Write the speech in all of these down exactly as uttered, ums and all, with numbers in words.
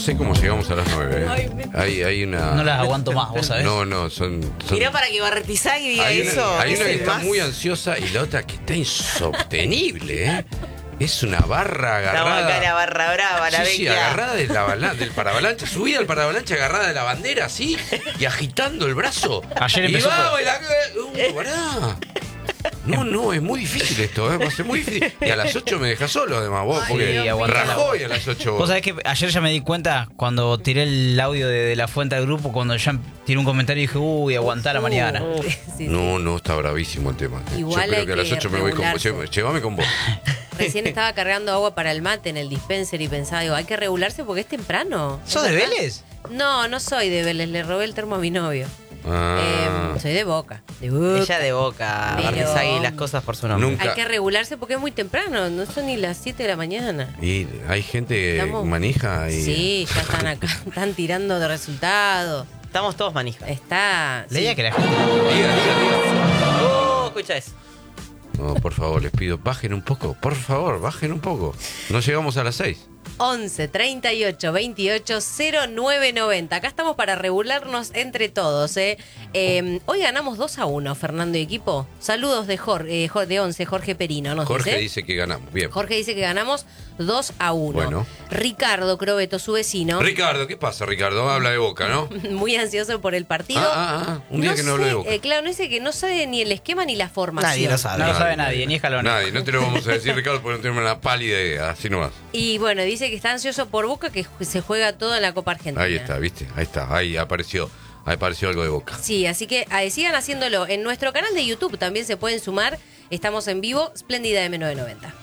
sé cómo llegamos a las nueve. ¿eh? Ay, me... hay, hay una... No las aguanto más, vos sabés. No, no, son... son... Mirá para que Barretizagui diga hay eso. Una, hay es una que el está más... muy ansiosa y la otra que está insostenible, ¿eh? Es una barra agarrada. Estamos acá la barra brava, la Sí, sí, vecchia. agarrada de la bala- del paravalancha, subida al paravalancha, agarrada de la bandera, así, y agitando el brazo. Ayer y empezó va, por- y la... Uh, pará. No, no, es muy difícil esto, ¿eh? Va a ser muy difícil. Y a las ocho me dejas solo, además, vos, Ay, porque Dios mío. rajó y a las ocho. Vos sabés que ayer ya me di cuenta, cuando tiré el audio de, de la fuente del grupo, cuando ya tiré un comentario y dije, uy, aguantá la mañana. Uh, sí, sí. No, no, está bravísimo el tema. Igual Yo creo hay que a las que ocho me voy con vos. regularse. Lle- Llévame con vos. Recién estaba cargando agua para el mate en el dispenser y pensaba, digo, hay que regularse porque es temprano. ¿Sos de Vélez? No, no soy de Vélez, le robé el termo a mi novio. Ah, Eh, soy de Boca. De Boca. Ella de Boca, Pero- Barretizagui, las cosas por su nombre. Nunca. Hay que regularse porque es muy temprano, no son ni las siete de la mañana. Y hay gente que Estamos- manija y... Sí, ya están acá, están tirando de resultados. Estamos todos manijas. Está. Leía sí. que la gente... Diga, diga, diga. Oh, escucha eso. No, por favor, les pido, bajen un poco. Por favor, bajen un poco. No llegamos a las seis. once, treinta y ocho, veintiocho, cero nueve noventa. Acá estamos para regularnos entre todos. ¿eh? Eh, hoy ganamos dos a uno, Fernando y equipo. Saludos de Jorge, eh, Jorge- de once, Jorge Perino. Nos Jorge dice. dice que ganamos. Bien. Jorge dice que ganamos dos a uno. Bueno. Ricardo Crobeto, su vecino, Ricardo, ¿qué pasa, Ricardo? Habla de Boca, ¿no? muy ansioso por el partido. Ah, ah, ah. Un día que no sé, habla de Boca. eh, claro, no dice que no sabe ni el esquema ni la formación. Nadie lo sabe. No lo Nadie, sabe nadie, ni escalón. Nadie, no te lo vamos a decir, Ricardo, porque no tenemos la pálida idea. Así nomás. Y bueno, dice que está ansioso por Boca, que se juega todo en la Copa Argentina. Ahí está, ¿viste? Ahí está. Ahí apareció. Ahí apareció algo de Boca. Sí, así que eh, sigan haciéndolo. En nuestro canal de YouTube también se pueden sumar. Estamos en vivo, Splendida M novecientos noventa.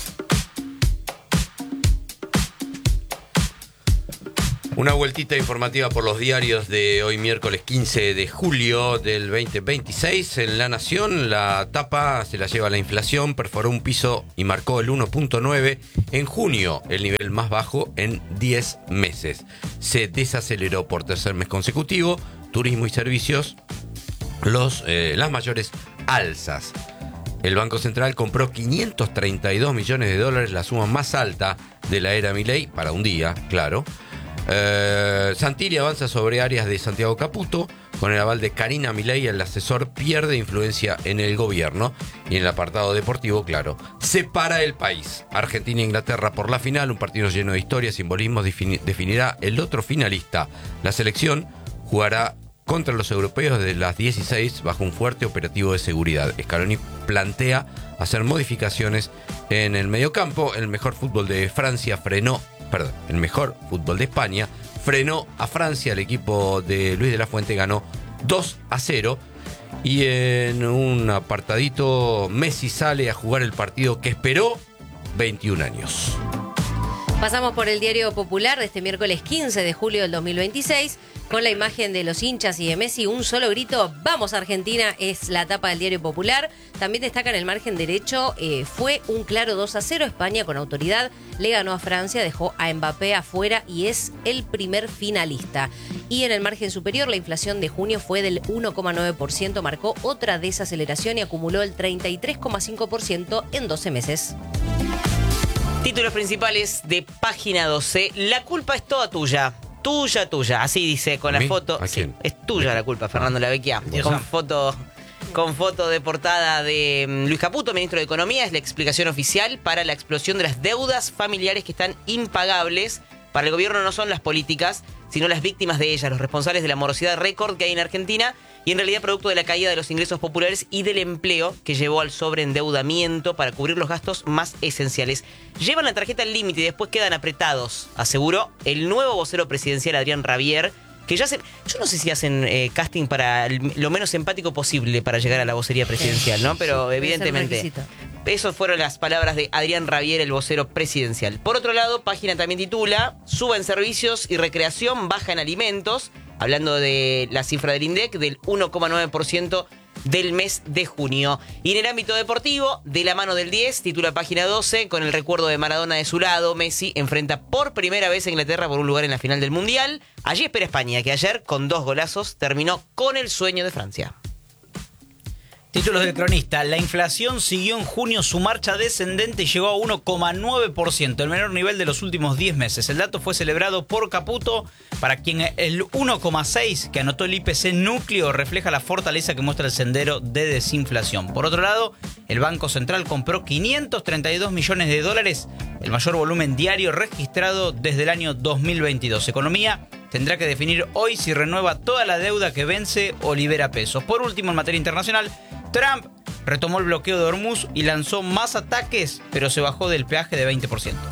Una vueltita informativa por los diarios de hoy miércoles quince de julio del veinte veintiséis. En La Nación, la tapa se la lleva la inflación, perforó un piso y marcó el uno punto nueve en junio, el nivel más bajo en diez meses. Se desaceleró por tercer mes consecutivo. Turismo y servicios, los, eh, las mayores alzas. El Banco Central compró quinientos treinta y dos millones de dólares, la suma más alta de la era Milei, para un día, claro. Eh, Santilli avanza sobre áreas de Santiago Caputo. Con el aval de Karina Milei, el asesor pierde influencia en el gobierno. Y en el apartado deportivo, claro, separa el país. Argentina e Inglaterra por la final, un partido lleno de historia, simbolismos, defini- definirá el otro finalista. La selección jugará contra los europeos desde las dieciséis bajo un fuerte operativo de seguridad. Scaloni plantea hacer modificaciones en el mediocampo. El mejor fútbol de Francia frenó Perdón, el mejor fútbol de España frenó a Francia. El equipo de Luis de la Fuente ganó dos a cero. Y en un apartadito, Messi sale a jugar el partido que esperó veintiún años. Pasamos por el Diario Popular de este miércoles quince de julio del dos mil veintiséis con la imagen de los hinchas y de Messi. Un solo grito, ¡vamos Argentina! Es la tapa del Diario Popular. También destaca en el margen derecho, eh, fue un claro dos a cero. España con autoridad le ganó a Francia, dejó a Mbappé afuera y es el primer finalista. Y en el margen superior, la inflación de junio fue del uno coma nueve por ciento, marcó otra desaceleración y acumuló el treinta y tres coma cinco por ciento en doce meses. Títulos principales de página doce. La culpa es toda tuya. Tuya, tuya. Así dice con ¿A la mí? foto. ¿A Sí, quién? es tuya la culpa, Fernando Lavecchia. Dios Con santo. foto, con foto de portada de mm, Luis Caputo, ministro de Economía. Es la explicación oficial para la explosión de las deudas familiares que están impagables. Para el gobierno no son las políticas, sino las víctimas de ellas, los responsables de la morosidad récord que hay en Argentina y en realidad producto de la caída de los ingresos populares y del empleo que llevó al sobreendeudamiento para cubrir los gastos más esenciales. Llevan la tarjeta al límite y después quedan apretados, aseguró el nuevo vocero presidencial Adrián Rabier, que ya se... Yo no sé si hacen eh, casting para el- lo menos empático posible para llegar a la vocería presidencial, ¿no? Pero Debe ser evidentemente... requisito. Esas fueron las palabras de Adrián Rabier, el vocero presidencial. Por otro lado, página también titula: suba en servicios y recreación, baja en alimentos. Hablando de la cifra del INDEC, del uno coma nueve por ciento del mes de junio. Y en el ámbito deportivo, de la mano del diez, titula página doce, con el recuerdo de Maradona de su lado, Messi enfrenta por primera vez a Inglaterra por un lugar en la final del Mundial. Allí espera España, que ayer, con dos golazos, terminó con el sueño de Francia. Títulos del cronista. La inflación siguió en junio su marcha descendente y llegó a uno coma nueve por ciento, el menor nivel de los últimos diez meses. El dato fue celebrado por Caputo, para quien el uno coma seis que anotó el I P C núcleo refleja la fortaleza que muestra el sendero de desinflación. Por otro lado, el Banco Central compró quinientos treinta y dos millones de dólares, el mayor volumen diario registrado desde el año dos mil veintidós. Economía tendrá que definir hoy si renueva toda la deuda que vence o libera pesos. Por último, en materia internacional, Trump retomó el bloqueo de Hormuz y lanzó más ataques, pero se bajó del peaje de veinte por ciento.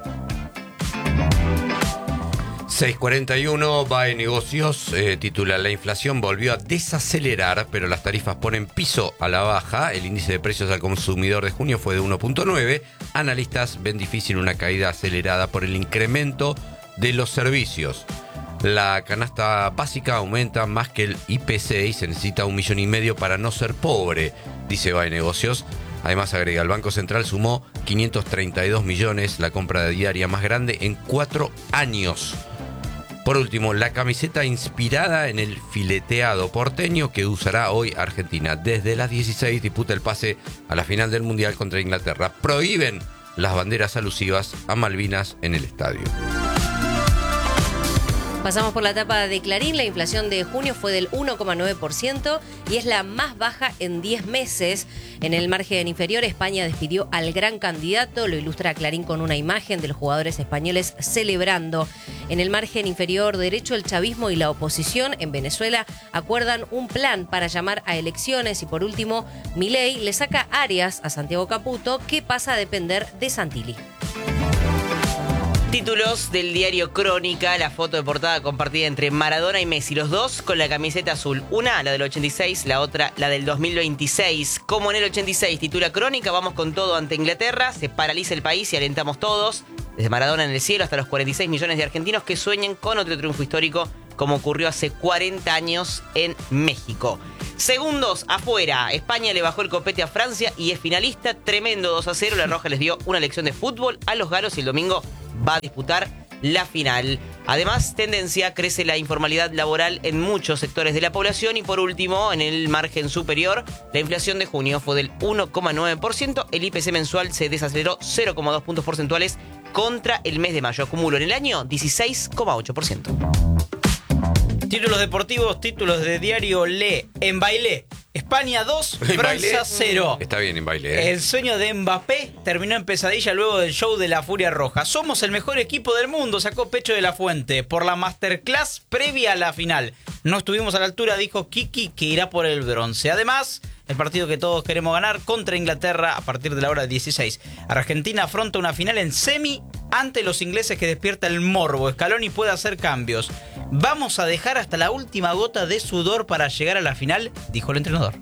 seis cuarenta y uno, va en negocios, eh, titula: la inflación volvió a desacelerar, pero las tarifas ponen piso a la baja. El índice de precios al consumidor de junio fue de uno punto nueve. Analistas ven difícil una caída acelerada por el incremento de los servicios. La canasta básica aumenta más que el I P C y se necesita un millón y medio para no ser pobre, dice Va en negocios. Además, agrega, el Banco Central sumó quinientos treinta y dos millones, la compra de diaria más grande en cuatro años. Por último, la camiseta inspirada en el fileteado porteño que usará hoy Argentina. Desde las dieciséis disputa el pase a la final del Mundial contra Inglaterra. Prohíben las banderas alusivas a Malvinas en el estadio. Pasamos por la etapa de Clarín. La inflación de junio fue del uno coma nueve por ciento y es la más baja en diez meses. En el margen inferior, España despidió al gran candidato. Lo ilustra Clarín con una imagen de los jugadores españoles celebrando. En el margen inferior derecho, el chavismo y la oposición en Venezuela acuerdan un plan para llamar a elecciones. Y por último, Milei le saca áreas a Santiago Caputo, que pasa a depender de Santilli. Títulos del diario Crónica, la foto de portada compartida entre Maradona y Messi, los dos con la camiseta azul. Una, la del ochenta y seis, la otra, la del dos mil veintiséis. Como en el ochenta y seis, titula Crónica, vamos con todo ante Inglaterra, se paraliza el país y alentamos todos, desde Maradona en el cielo hasta los cuarenta y seis millones de argentinos que sueñan con otro triunfo histórico como ocurrió hace cuarenta años en México. Segundos afuera, España le bajó el copete a Francia y es finalista, tremendo dos a cero, la Roja les dio una lección de fútbol a los galos y el domingo va a disputar la final. Además, tendencia, crece la informalidad laboral en muchos sectores de la población y por último, en el margen superior, la inflación de junio fue del uno coma nueve por ciento, el I P C mensual se desaceleró cero coma dos puntos porcentuales contra el mes de mayo, acumulo en el año dieciséis coma ocho por ciento. Títulos deportivos, títulos de diario Le. En baile, España dos, Francia cero. Está bien en baile, ¿eh? El sueño de Mbappé terminó en pesadilla luego del show de la Furia Roja. Somos el mejor equipo del mundo, sacó pecho de la Fuente por la masterclass previa a la final. No estuvimos a la altura, dijo Kiki, que irá por el bronce. Además, el partido que todos queremos ganar contra Inglaterra a partir de la hora dieciséis. Argentina afronta una final en semi ante los ingleses que despierta el morbo. Scaloni puede hacer cambios. Vamos a dejar hasta la última gota de sudor para llegar a la final, dijo el entrenador.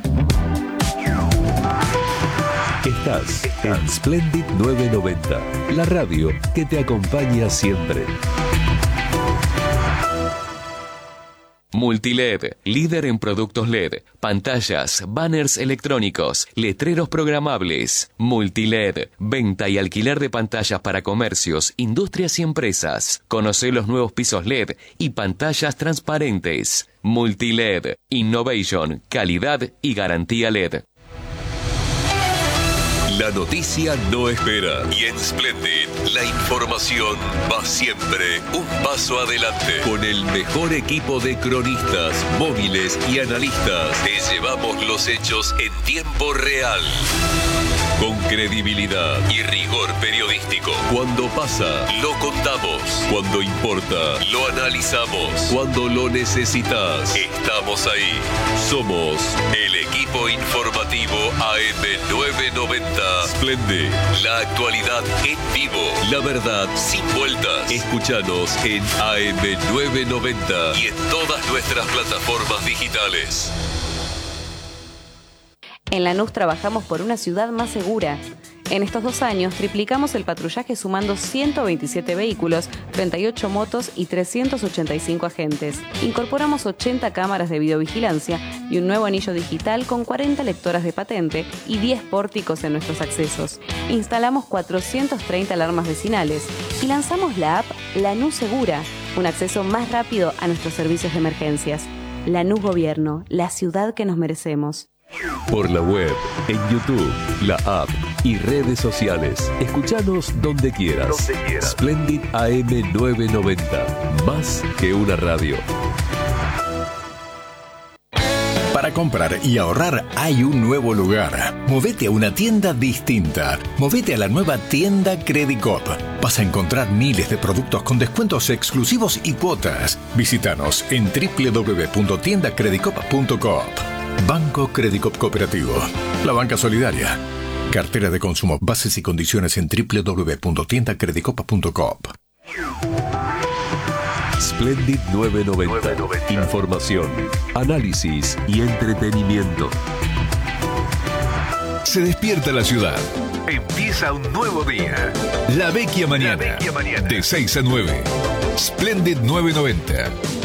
Estás en Splendid novecientos noventa, la radio que te acompaña siempre. Multiled, líder en productos L E D, pantallas, banners electrónicos, letreros programables. Multiled, venta y alquiler de pantallas para comercios, industrias y empresas. Conoce los nuevos pisos L E D y pantallas transparentes. Multiled, innovation, calidad y garantía L E D. La noticia no espera y en Splendid la información va siempre un paso adelante. Con el mejor equipo de cronistas, móviles y analistas, te llevamos los hechos en tiempo real. Con credibilidad y rigor periodístico. Cuando pasa, lo contamos. Cuando importa, lo analizamos. Cuando lo necesitas, estamos ahí. Somos el equipo informativo A M novecientos noventa. Splendid, la actualidad en vivo. La verdad sin vueltas. Escúchanos en A M novecientos noventa y en todas nuestras plataformas digitales. En Lanús trabajamos por una ciudad más segura. En estos dos años triplicamos el patrullaje sumando ciento veintisiete vehículos, treinta y ocho motos y trescientos ochenta y cinco agentes. Incorporamos ochenta cámaras de videovigilancia y un nuevo anillo digital con cuarenta lectoras de patente y diez pórticos en nuestros accesos. Instalamos cuatrocientas treinta alarmas vecinales y lanzamos la app Lanús Segura, un acceso más rápido a nuestros servicios de emergencias. Lanús Gobierno, la ciudad que nos merecemos. Por la web, en YouTube, la app y redes sociales. Escuchanos donde quieras. Donde quieras. Splendid A M novecientos noventa. Más que una radio. Para comprar y ahorrar hay un nuevo lugar. Movete a una tienda distinta. Movete a la nueva tienda Credicop. Vas a encontrar miles de productos con descuentos exclusivos y cuotas. Visítanos en doble u doble u doble u punto tienda credicop punto coop. Banco Credicop Cooperativo. La banca solidaria. Cartera de consumo. Bases y condiciones en doble u doble u doble u punto tienda credicop punto coop. Splendid novecientos noventa. Información, análisis y entretenimiento. Se despierta la ciudad. Empieza un nuevo día. La Vecchia Mañana. La Vecchia Mañana. De seis a nueve. Splendid novecientos noventa.